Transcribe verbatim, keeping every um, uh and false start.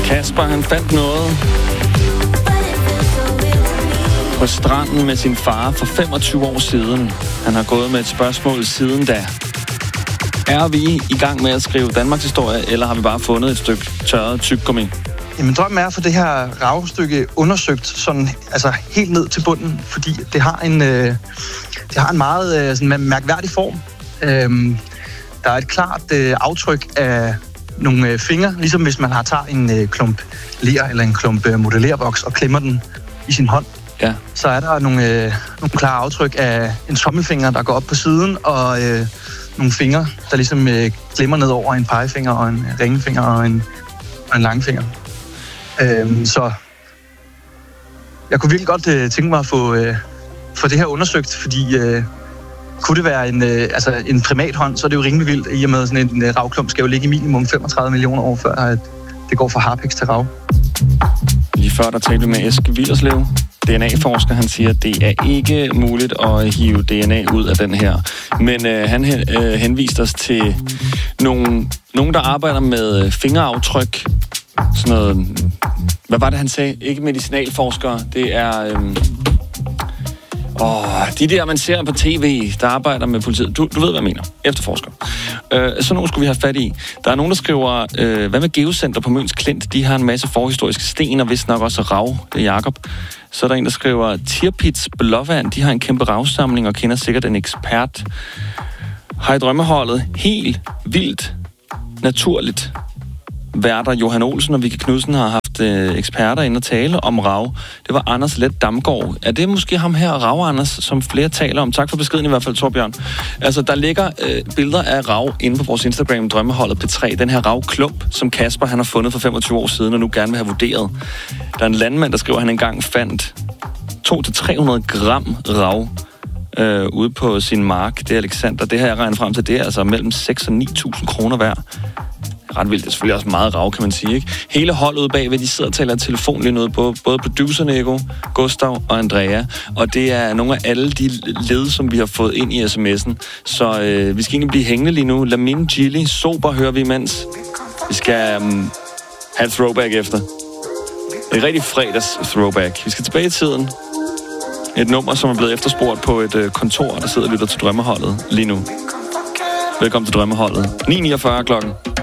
Kasper, han fandt noget på stranden med sin far for femogtyve år siden. Han har gået med et spørgsmål siden da. Er vi i gang med at skrive Danmarks historie, eller har vi bare fundet et stykke tørret tyggegummi? Jamen, drømmen er for det her ravstykke undersøgt sådan, altså helt ned til bunden, fordi det har en, øh, det har en meget øh, sådan mærkværdig form. Øhm, der er et klart øh, aftryk af nogle øh, fingre, ligesom hvis man har tager en øh, klump ler eller en klump øh, modellervoks og klemmer den i sin hånd. Ja. Så er der nogle, øh, nogle klare aftryk af en tommelfinger, der går op på siden, og øh, nogle fingre, der ligesom øh, glemmer ned over en pegefinger og en ringfinger og en, og en langfinger. Øhm, så jeg kunne virkelig godt øh, tænke mig at få, øh, få det her undersøgt, fordi øh, kunne det være en, øh, altså en primathånd, så er det jo rimelig vildt, i og med sådan en øh, ravklump skal jo ligge i minimum femogtredive millioner år, før at det går fra harpiks til rav. Lige før der talte vi med Eske Willerslev, D N A-forsker. Han siger, at det er ikke muligt at hive D N A ud af den her. Men øh, han øh, henviste os til nogle, nogen, der arbejder med fingeraftryk. Sådan noget, hvad var det, han sagde? Ikke medicinalforskere. Det er øh, åh, de der, man ser på tv, der arbejder med politiet. Du, du ved, hvad jeg mener. Efterforskere. Øh, så nogen skulle vi have fat i. Der er nogen, der skriver, øh, hvad med Geocenter på Møns Klint? De har en masse forhistoriske sten, og vist nok også rav. Det er Jakob. Så er der en, der skriver, Tirpitz Blåvand, de har en kæmpe ravsamling og kender sikkert en ekspert. Har i drømmeholdet helt vildt naturligt værter Johan Olsen og Vicky Knudsen har haft øh, eksperter inde og tale om rav. Det var Anders Let Damgaard. Er det måske ham her, Rav Anders, som flere taler om? Tak for beskeden i hvert fald, Torbjørn. Altså, der ligger øh, billeder af rav inde på vores Instagram, Drømmeholdet P tre. Den her ravklump, som Kasper han har fundet for femogtyve år siden, og nu gerne vil have vurderet. Der er en landmand, der skriver, at han engang fandt to til tre hundrede gram rav øh, ude på sin mark. Det er Alexander. Det her, jeg regner frem til, det er altså mellem seks og ni tusind kroner værd. Ret vildt. Det er selvfølgelig også meget rav, kan man sige, ikke? Hele holdet ude bagved, de sidder og taler telefon lige nu, både, både producer Nico, Gustav og Andrea, og det er nogle af alle de led, som vi har fået ind i sms'en. Så øh, vi skal egentlig blive hængende lige nu. Lamin Gilly, Sober hører vi imens. Vi skal um, have throwback efter. Det er rigtig fredags throwback. Vi skal tilbage i tiden. Et nummer, som er blevet efterspurgt på et øh, kontor, der sidder og lytter til Drømmeholdet lige nu. Velkommen til Drømmeholdet. ni niogfyrre klokken.